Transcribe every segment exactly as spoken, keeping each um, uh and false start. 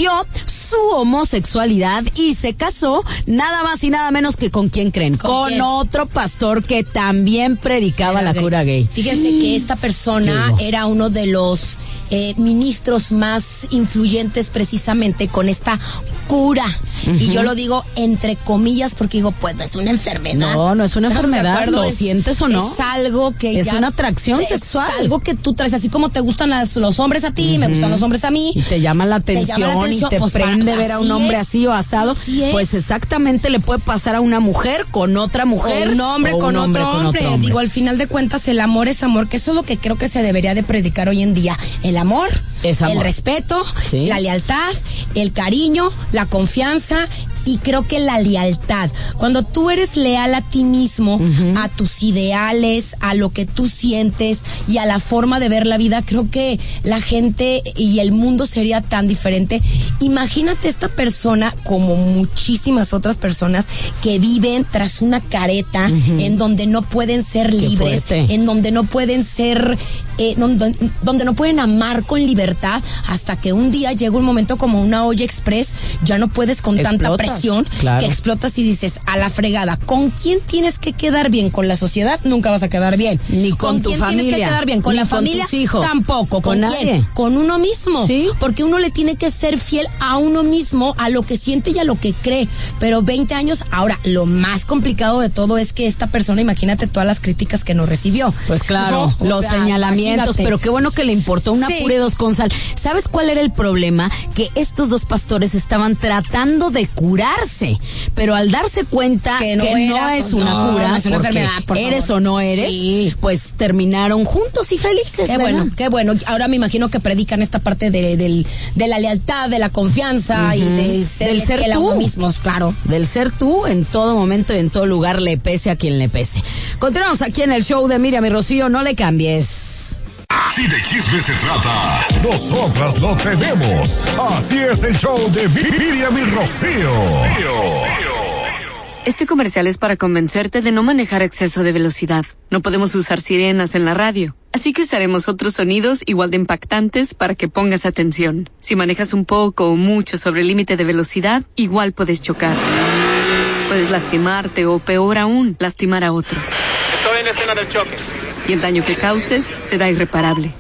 admitió su homosexualidad y se casó nada más y nada menos que con quién creen, con, con quién? otro pastor que también predicaba era la gay. cura gay. Fíjense mm. que esta persona era uno de los eh, ministros más influyentes precisamente con esta cura. Uh-huh. Y yo lo digo entre comillas porque digo, pues no es una enfermedad. No, no es una enfermedad, ¿lo es, sientes o no? Es algo que es ya... Es una atracción es sexual. Es algo que tú traes, así como te gustan las, los hombres a ti, uh-huh. me gustan los hombres a mí. Y te llama la atención, te llama la atención y te pues prende para, ver a un hombre es, así o asado. Así pues exactamente le puede pasar a una mujer con otra mujer. O un hombre, o con, un hombre otro con hombre. otro hombre. Digo, al final de cuentas el amor es amor, que eso es lo que creo que se debería de predicar hoy en día. El amor, es amor. el respeto, ¿sí? La lealtad, el cariño, la confianza. Y creo que la lealtad, cuando tú eres leal a ti mismo, uh-huh. a tus ideales, a lo que tú sientes y a la forma de ver la vida, creo que la gente y el mundo sería tan diferente. Imagínate esta persona, como muchísimas otras personas, que viven tras una careta, uh-huh. en donde no pueden ser Qué libres, fuerte. en donde no pueden ser, eh, donde, donde no pueden amar con libertad, hasta que un día llega un momento como una olla express, ya no puedes con Explotas. tanta presión. Claro. Que explotas y dices, a la fregada, ¿con quién tienes que quedar bien? ¿Con la sociedad? Nunca vas a quedar bien. Ni con, ¿Con tu quién familia. tienes que quedar bien? ¿Con Ni la con familia? Tus hijos. Tampoco. ¿Con, ¿Con quién? Nadie. Con uno mismo. ¿Sí? Porque uno le tiene que ser fiel a uno mismo, a lo que siente y a lo que cree. Pero veinte años, ahora, lo más complicado de todo es que esta persona, imagínate todas las críticas que nos recibió. Pues claro, no, los sea, señalamientos, imagínate. Pero qué bueno que le importó una sí. puré dos con sal. ¿Sabes cuál era el problema? Que estos dos pastores estaban tratando de curarse, pero al darse cuenta que no, que era, no es una no, cura, no es una enfermedad, por eres favor. o no eres, sí. pues terminaron juntos y felices. Qué ¿verdad? bueno, qué bueno. Ahora me imagino que predican esta parte de, de, de la lealtad, de la confianza uh-huh. y de ser, del ser tú uno mismos, claro. Del ser tú en todo momento y en todo lugar, le pese a quien le pese. Continuamos aquí en el show de Miriam y Rocío, no le cambies. Si de chisme se trata, nosotras lo tenemos. Así es el show de Miriam y Rocío. Este comercial es para convencerte de no manejar a exceso de velocidad. No podemos usar sirenas en la radio, así que usaremos otros sonidos igual de impactantes para que pongas atención. Si manejas un poco o mucho sobre el límite de velocidad, igual puedes chocar. Puedes lastimarte o, peor aún, lastimar a otros. Estoy en la escena del choque. Y el daño que causes será irreparable.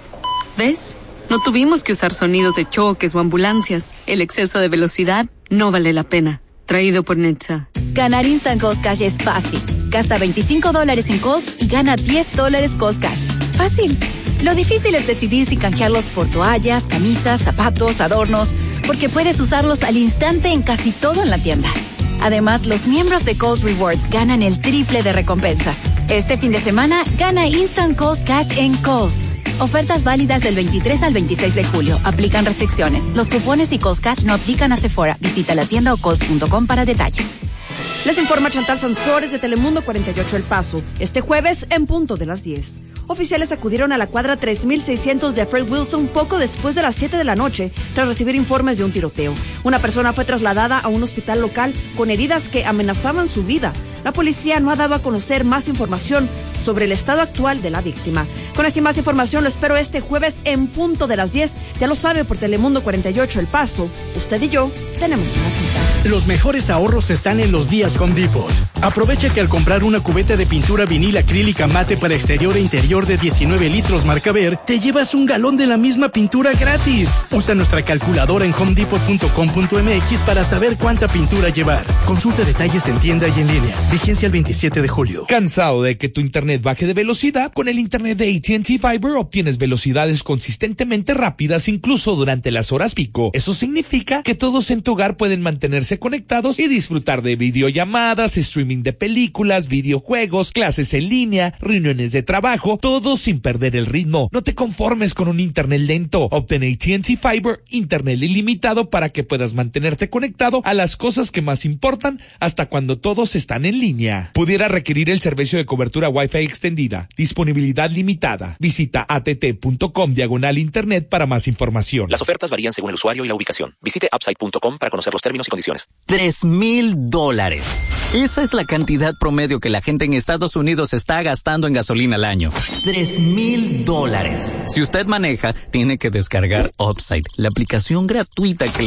¿Ves? No tuvimos que usar sonidos de choques o ambulancias. El exceso de velocidad no vale la pena. Traído por Netza. Ganar Instant Cost Cash es fácil. Gasta veinticinco dólares en Cost y gana diez dólares Cost Cash. Fácil. Lo difícil es decidir si canjearlos por toallas, camisas, zapatos, adornos, porque puedes usarlos al instante en casi todo en la tienda. Además, los miembros de Cost Rewards ganan el triple de recompensas. Este fin de semana, gana Instant Cost Cash en Cost. Ofertas válidas del veintitrés al veintiséis de julio. Aplican restricciones. Los cupones y Cost Cash no aplican a Sephora. Visita la tienda o cost punto com para detalles. Les informa Chantal Sansores de Telemundo cuarenta y ocho El Paso. Este jueves, en punto de las diez. Oficiales acudieron a la cuadra tres mil seiscientos de Fred Wilson poco después de las siete de la noche, tras recibir informes de un tiroteo. Una persona fue trasladada a un hospital local con heridas que amenazaban su vida. La policía no ha dado a conocer más información sobre el estado actual de la víctima. Con esta y más información lo espero este jueves en punto de las diez. Ya lo sabe, por Telemundo cuarenta y ocho El Paso. Usted y yo tenemos una cita. Los mejores ahorros están en los días Home Depot. Aprovecha que al comprar una cubeta de pintura vinil acrílica mate para exterior e interior de diecinueve litros marca Ver, te llevas un galón de la misma pintura gratis. Usa nuestra calculadora en home depot punto com punto m x para saber cuánta pintura llevar. Consulta detalles en tienda y en línea. Vigencia el veintisiete de julio. ¿Cansado de que tu internet baje de velocidad? Con el internet de A T and T Fiber obtienes velocidades consistentemente rápidas incluso durante las horas pico. Eso significa que todos en tu hogar pueden mantenerse conectados y disfrutar de videollamadas, streaming de películas, videojuegos, clases en línea, reuniones de trabajo, todo sin perder el ritmo. No te conformes con un internet lento. Obtén A T and T Fiber, internet ilimitado para que puedas mantenerte conectado a las cosas que más importan hasta cuando todos están en línea. Pudiera requerir el servicio de cobertura Wi-Fi extendida. Disponibilidad limitada. Visita att.com diagonal internet para más información. Las ofertas varían según el usuario y la ubicación. Visite upside punto com para conocer los términos y condiciones. Tres mil dólares. Esa es la cantidad promedio que la gente en Estados Unidos está gastando en gasolina al año. Tres mil dólares. Si usted maneja, tiene que descargar Upside, la aplicación gratuita que le